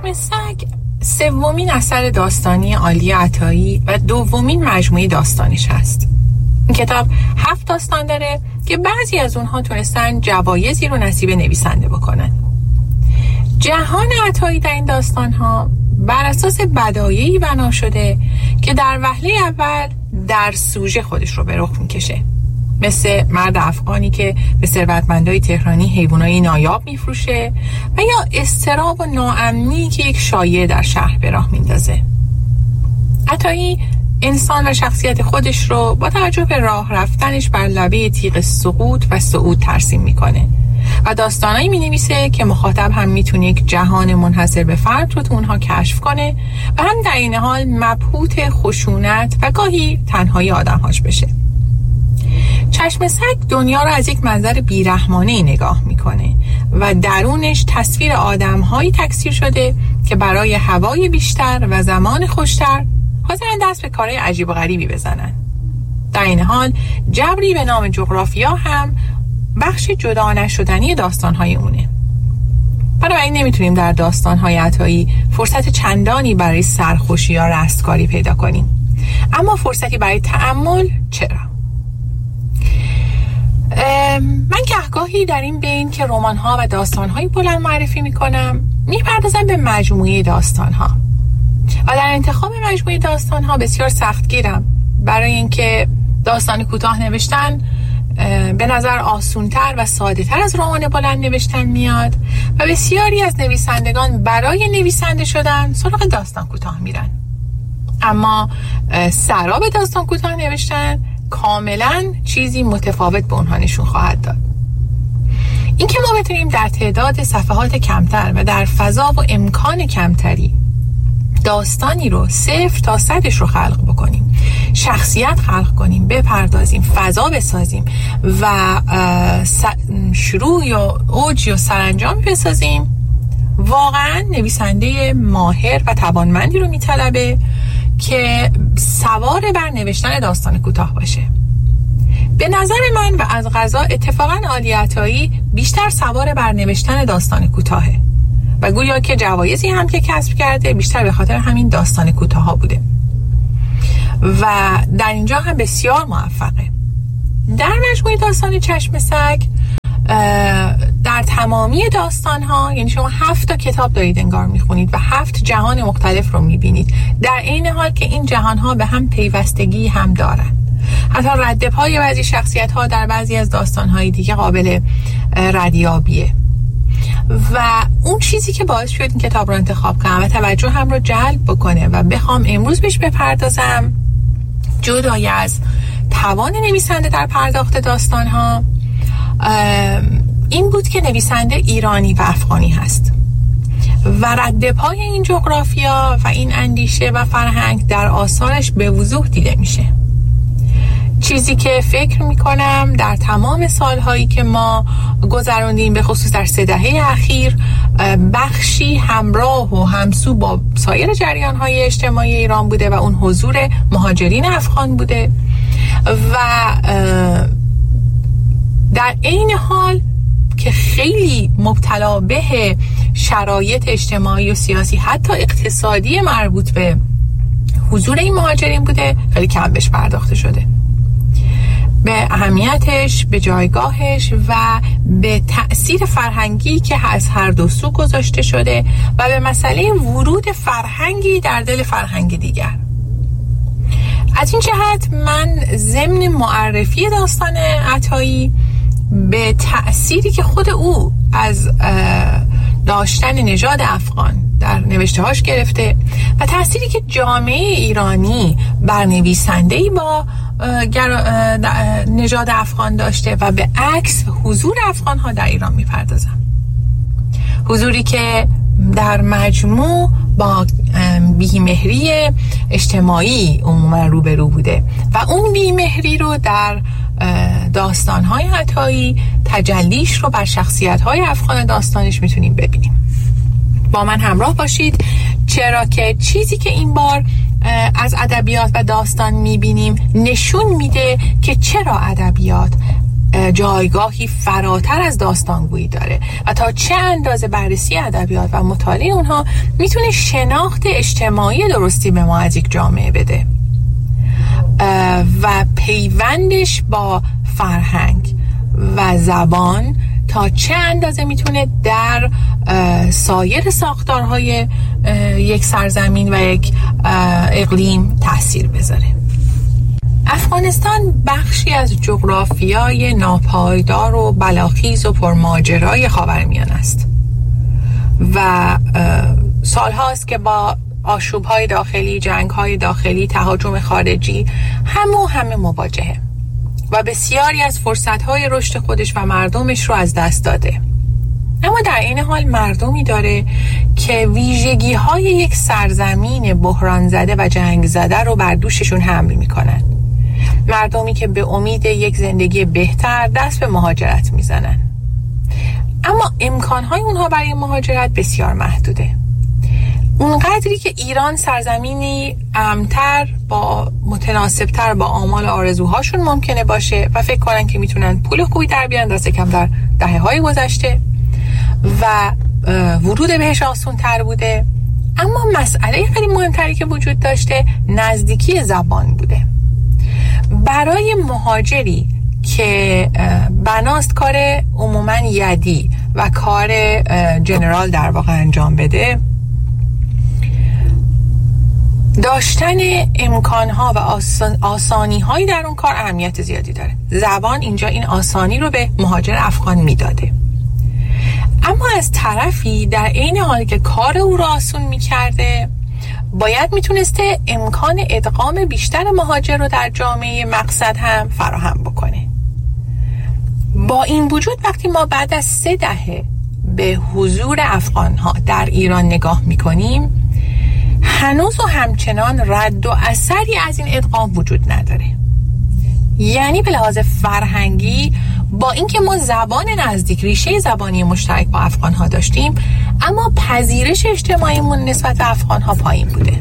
چشم سگ سومین اثر داستانی عالی عطایی و دومین مجموعه داستانش هست. این کتاب 7 داستان داره که بعضی از اونها تونستن جوایزی رو نصیب نویسنده بکنن. جهان عطایی در این داستانها بر اساس بدایعی بنا شده که در وهله اول در سوژه خودش رو به رخ میکشه، مثل مرد افغانی که به ثروتمندای تهرانی حیوانای نایاب میفروشه و یا اضطراب و ناامنی که یک شایعه در شهر به راه میندازه. عطایی انسان و شخصیت خودش رو با توجه به راه رفتنش بر لبه تیغ سقوط و صعود ترسیم میکنه و داستانایی مینویسه که مخاطب هم میتونه یک جهان منحصر به فرد رو تو اونها کشف کنه و هم در این حال مبهوت خشونت و گاهی تنهایی آدمهاش بشه. چشم سگ دنیا رو از یک منظر بیرحمانه‌ای نگاه میکنه و درونش تصویر آدم‌هایی تکثیر شده که برای هوای بیشتر و زمان خوشتر حاضرن دست به کارهای عجیب و غریبی بزنن. در این حال جبری به نام جغرافیا هم بخش جدا نشدنی داستان‌های اونه. بنابراین نمیتونیم در داستان‌های عطایی فرصت چندانی برای سرخوشی یا رستگاری پیدا کنیم، اما فرصتی برای تأمل چرا؟ من گهگاهی در این بین که رمان‌ها و داستان‌های بلند معرفی می‌کنم می‌پردازم به مجموعه داستان‌ها و در انتخاب مجموعه داستان‌ها بسیار سختگیرم، برای اینکه داستان کوتاه نوشتن به نظر آسون‌تر و ساده‌تر از رمان بلند نوشتن میاد و بسیاری از نویسندگان برای نویسنده شدن سراغ داستان کوتاه میرن، اما سراب داستان کوتاه نوشتن کاملا چیزی متفاوت به اونها نشون خواهد داد. این که ما بتونیم در تعداد صفحات کمتر و در فضا و امکان کمتری داستانی رو 0 تا 100 رو خلق بکنیم، شخصیت خلق کنیم، بپردازیم، فضا بسازیم و شروع یا اوج یا سرانجام بسازیم، واقعا نویسنده ماهر و توانمندی رو میطلبه که سوار بر نوشتن داستان کوتاه باشه. به نظر من و از قضا اتفاقا عالی عطایی بیشتر سوار بر نوشتن داستان کوتاهه و گویا که جوایزی هم که کسب کرده بیشتر به خاطر همین داستان کوتاه ها بوده و در اینجا هم بسیار موفقه. در مجموعه داستان چشم سگ در تمامی داستان ها، یعنی شما 7 تا کتاب دارید انگار میخونید و 7 جهان مختلف رو میبینید، در این حال که این جهان ها به هم پیوستگی هم دارن. حتی ردپای بعضی شخصیت ها در بعضی از داستان های دیگه قابل ردیابیه و اون چیزی که باعث شد این کتاب رو انتخاب کنم و توجه هم رو جلب بکنه و بخوام امروز بهش بپردازم، جدای از توان نویسنده در پرداخت داستان ها، این بود که نویسنده ایرانی و افغانی هست و ردپای این جغرافیا و این اندیشه و فرهنگ در آثارش به وضوح دیده میشه. چیزی که فکر میکنم در تمام سالهایی که ما گذروندیم، به خصوص در 3 دهه اخیر، بخشی همراه و همسو با سایر جریانهای اجتماعی ایران بوده و اون حضور مهاجرین افغان بوده و در این حال که خیلی مبتلا به شرایط اجتماعی و سیاسی حتی اقتصادی مربوط به حضور این مهاجرین بوده، خیلی کم بهش پرداخته شده، به اهمیتش، به جایگاهش و به تأثیر فرهنگی که از هر دو سو گذاشته شده و به مسئله ورود فرهنگی در دل فرهنگ دیگر. از این جهت من ضمن معرفی داستان عطایی به تأثیری که خود او از داشتن نژاد افغان در نوشته‌هاش گرفته و تأثیری که جامعه ایرانی بر نویسنده‌ای با نژاد افغان داشته و به عکس حضور افغان‌ها در ایران می‌پردازم. حضوری که در مجموع با بیمهری اجتماعی عموما روبرو بوده و اون بیمهری رو در داستان‌های عطایی تجلیش رو بر شخصیت‌های افغان داستانش میتونیم ببینیم. با من همراه باشید، چرا که چیزی که این بار از ادبیات و داستان میبینیم نشون میده که چرا ادبیات جایگاهی فراتر از داستانگویی داره و تا چه اندازه بررسی ادبیات و مطالعه اونها میتونه شناخت اجتماعی درستی به ما از یک جامعه بده و پیوندش با فرهنگ و زبان تا چه اندازه میتونه در سایر ساختارهای یک سرزمین و یک اقلیم تأثیر بذاره. افغانستان بخشی از جغرافیای ناپایدار و بلاخیز و پرماجرای خاورمیانه است و سالهاست که با آشوب‌های داخلی، جنگ‌های داخلی، تهاجم خارجی همه مواجهه و بسیاری از فرصت‌های رشد خودش و مردمش رو از دست داده. اما در این حال مردمی داره که ویژگی‌های یک سرزمین بحران زده و جنگ زده رو بر دوششون حمل می‌کنن. مردمی که به امید یک زندگی بهتر دست به مهاجرت میزنن، اما امکانهای اونها برای مهاجرت بسیار محدوده. اونقدری که ایران سرزمینی امن‌تر با متناسبتر با آمال آرزوهاشون ممکنه باشه و فکر کنن که میتونن پول خوبی در بیارن، دست کم در دهه‌های گذشته و ورود بهش آسان‌تر بوده، اما مسئله خیلی مهمتری که وجود داشته نزدیکی زبان بوده. برای مهاجری که بناست کار عموماً یدی و کار جنرال در واقع انجام بده، داشتن امکانها و آسانی‌هایی در اون کار اهمیت زیادی داره. زبان اینجا این آسانی رو به مهاجر افغان میداده، اما از طرفی در عین حالی که کار او رو آسون میکرده باید میتونسته امکان ادغام بیشتر مهاجر رو در جامعه مقصد هم فراهم بکنه. با این وجود وقتی ما بعد از 3 دهه به حضور افغان‌ها در ایران نگاه میکنیم، هنوز و همچنان رد و اثری از این ادغام وجود نداره. یعنی به لحاظ فرهنگی با اینکه ما زبان نزدیک، ریشه زبانی مشترک با افغان‌ها داشتیم، اما پذیرش اجتماعیمون نسبت به افغان‌ها پایین بوده.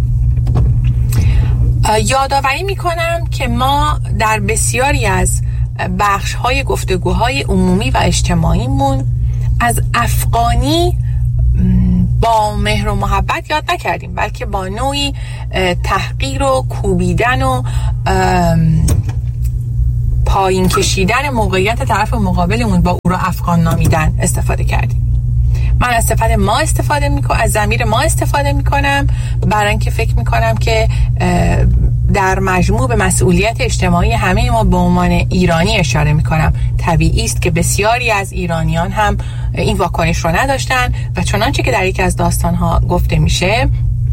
یادآوری می‌کنم که ما در بسیاری از بخش‌های گفتگوهای عمومی و اجتماعیمون از افغانی با مهر و محبت یاد نکردیم، بلکه با نوعی تحقیر و کوبیدن و پایین کشیدن موقعیت طرف مقابلمون با او را افغان نامیدن استفاده کردیم. من از ضمیر ما استفاده میکنم برای اینکه فکر میکنم که در مجموع به مسئولیت اجتماعی همه ما به عنوان ایرانی اشاره میکنم. طبیعی است که بسیاری از ایرانیان هم این واکنش رو نداشتن و چنانچه که در یکی از داستانها گفته میشه،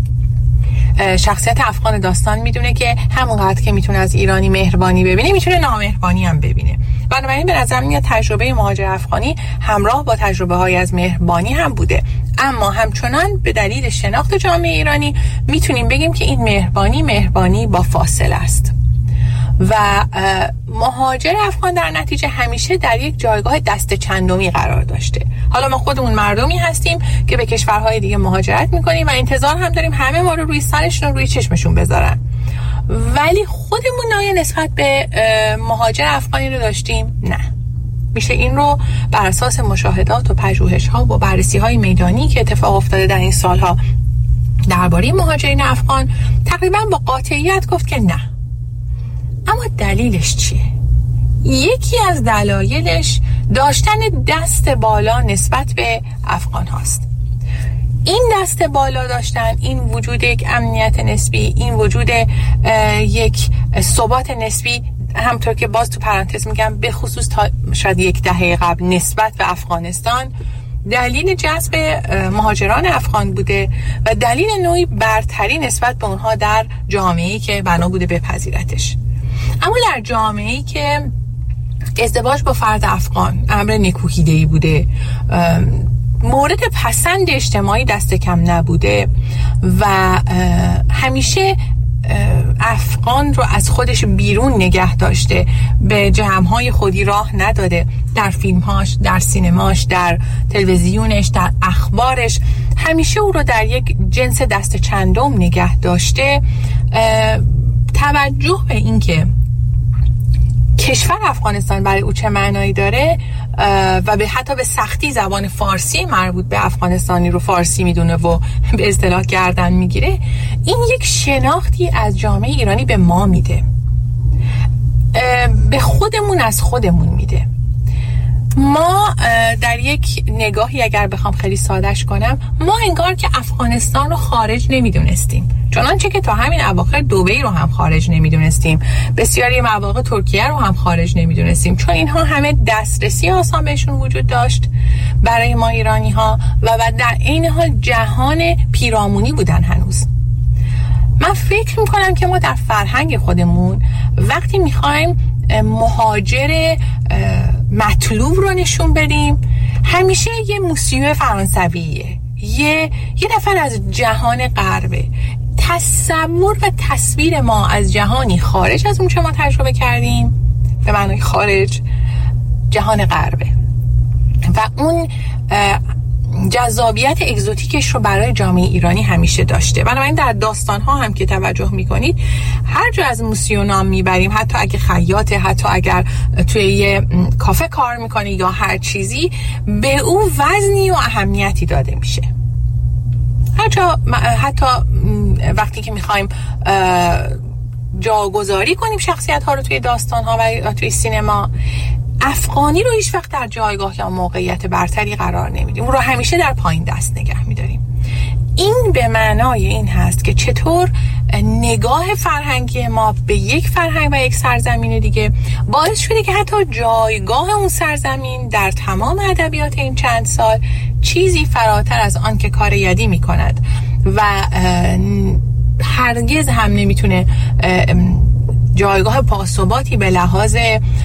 شخصیت افغان داستان میدونه که همونقدر که میتونه از ایرانی مهربانی ببینه میتونه نامهربانی هم ببینه. بنابراین به نظر میاد تجربه مهاجر افغانی همراه با تجربه های از مهربانی هم بوده، اما همچنان به دلیل شناخت جامعه ایرانی میتونیم بگیم که این مهربانی با فاصله است و مهاجر افغان در نتیجه همیشه در یک جایگاه دست چندمی قرار داشته. حالا ما خودمون مردمی هستیم که به کشورهای دیگه مهاجرت میکنیم و انتظار هم داریم همه ما رو روی سرشون، روی چشمشون بذارن، ولی خودمون آیا نسبت به مهاجر افغانی رو داشتیم؟ نه. میشه این رو بر اساس مشاهدات و پژوهش‌ها و بررسی‌های میدانی که اتفاق افتاده در این سالها درباره مهاجرین افغان تقریبا با قاطعیت گفت که نه. اما دلیلش چیه؟ یکی از دلایلش داشتن دست بالا نسبت به افغان هاست. این دست بالا داشتن، این وجود یک امنیت نسبی، این وجود یک ثبات نسبی، همطور که باز تو پرانتز میگم به خصوص تا شاید 10 دهه قبل نسبت به افغانستان دلیل جذب مهاجران افغان بوده و دلیل نوعی برتری نسبت به اونها در جامعه‌ای که بنا بوده بپذیرتش. اما در جامعه‌ای که ازدواج با فرد افغان امر نکوهیده‌ای بوده، مورد پسند اجتماعی دست کم نبوده و همیشه افغان رو از خودش بیرون نگه داشته، به جمع‌های خودی راه نداده، در فیلم‌هاش، در سینماش، در تلویزیونش، در اخبارش همیشه او رو در یک جنس دست چندم نگه داشته. توجه به این که کشور افغانستان برای او چه معنایی داره و حتی به سختی زبان فارسی مربوط به افغانستانی رو فارسی میدونه و به اصطلاح گردن میگیره، این یک شناختی از جامعه ایرانی به ما میده، به خودمون از خودمون میده. ما در یک نگاهی اگر بخوام خیلی سادهش کنم، ما انگار که افغانستان رو خارج نمیدونستیم، چنانچه که تا همین اواخر دبی رو هم خارج نمیدونستیم، بسیاری مواقع ترکیه رو هم خارج نمیدونستیم، چون اینها همه دسترسی آسان بهشون وجود داشت برای ما ایرانی ها و در این حال جهان پیرامونی بودن هنوز. من فکر میکنم که ما در فرهنگ خودمون وقتی میخوایم مهاجر مطلوب رو نشون بدیم، همیشه یه موسیقی فرانسویه، یه نفر از جهان غربه. تصور و تصویر ما از جهانی خارج از اون چه ما تجربه کردیم، به معنای خارج، جهان غربه و اون جذابیت اگزوتیکش رو برای جامعه ایرانی همیشه داشته. بنابراین در داستان‌ها هم که توجه می‌کنید، هر جا از موسیو نام میبریم، حتی اگه خیاطه، حتی اگر توی یه کافه کار میکنه یا هر چیزی، به او وزنی و اهمیتی داده میشه. هر جا، حتی وقتی که میخوایم جاگذاری کنیم شخصیت‌ها رو توی داستان‌ها و توی سینما، افغانی رو هیچ وقت در جایگاه یا موقعیت برتری قرار نمیدیم، اون رو همیشه در پایین دست نگه میداریم. این به معنای این هست که چطور نگاه فرهنگی ما به یک فرهنگ و یک سرزمین دیگه باعث شده که حتی جایگاه اون سرزمین در تمام ادبیات این چند سال چیزی فراتر از آن که کار یدی میکند و هرگز هم نمیتونه جایگاه پاسباتی به لحاظ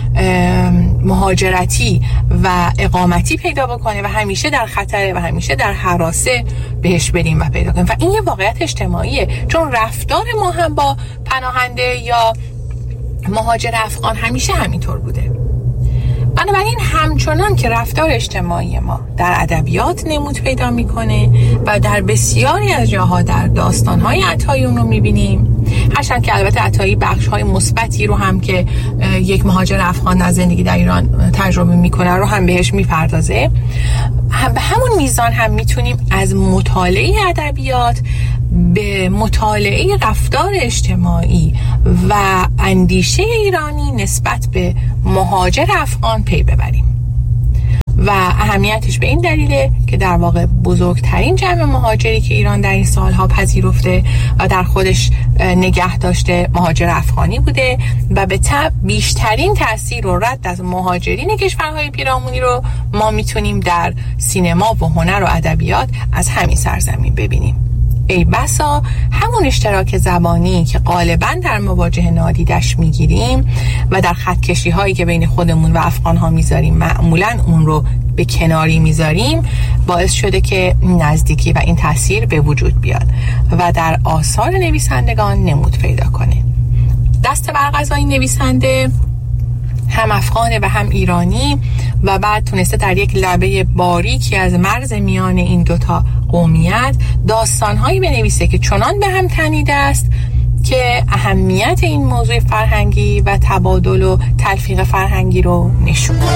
مهاجرتی و اقامتی پیدا بکنه و همیشه در خطره و همیشه در هراسه بهش بریم و پیدا کنیم. و این یه واقعیت اجتماعیه، چون رفتار ما هم با پناهنده یا مهاجر افغان همیشه همینطور بوده. بنابراین همچنان که رفتار اجتماعی ما در ادبیات نمود پیدا میکنه و در بسیاری از جاها در داستان‌های عطایی اون رو میبینیم، هرچند که البته عطایی بخش‌های مثبتی رو هم که یک مهاجر افغان از زندگی در ایران تجربه میکنه رو هم بهش میپردازه، به همون میزان هم میتونیم از مطالعه ادبیات به مطالعه رفتار اجتماعی و اندیشه ایرانی نسبت به مهاجر افغان پی ببریم. و اهمیتش به این دلیله که در واقع بزرگترین جمع مهاجری که ایران در این سالها پذیرفته و در خودش نگه داشته مهاجر افغانی بوده و به تبع بیشترین تأثیر و رد از مهاجرین کشورهای پیرامونی رو ما میتونیم در سینما و هنر و ادبیات از همین سرزمین ببینیم. ای بسا همون اشتراک زبانی که غالباً در مواجهه نادیدش میگیریم و در خطکشی هایی که بین خودمون و افغان ها میذاریم معمولاً اون رو به کناری میذاریم، باعث شده که نزدیکی و این تأثیر به وجود بیاد و در آثار نویسندگان نمود پیدا کنه. دست برقضا این نویسنده هم افغانه و هم ایرانی و بعد تونسته در یک لبه باریکی از مرز میان این دوتا قومیت داستانهایی بنویسه که چنان به هم تنیده است که اهمیت این موضوع فرهنگی و تبادل و تلفیق فرهنگی رو نشون میده.